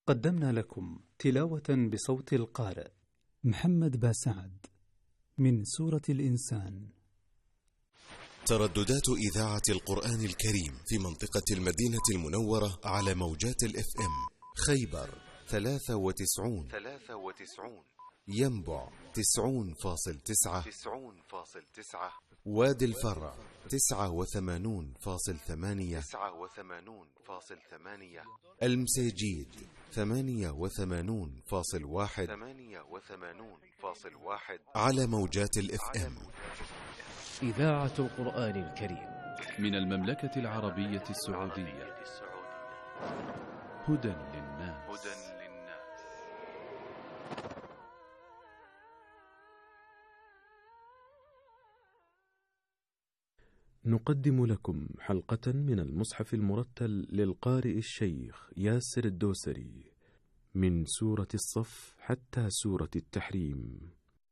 قدمنا لكم تلاوة بصوت القارئ محمد باسعد من سورة الإنسان. ترددات إذاعة القرآن الكريم في منطقة المدينة المنورة على موجات الFM: خيبر 93، ينبع 90.9، وادي الفرع 89.8، المسيجيد 88.1 على موجات الFM. إذاعة القرآن الكريم من المملكة العربية السعودية. هدى للناس. نقدم لكم حلقة من المصحف المرتل للقارئ الشيخ ياسر الدوسري من سورة الصف حتى سورة التحريم.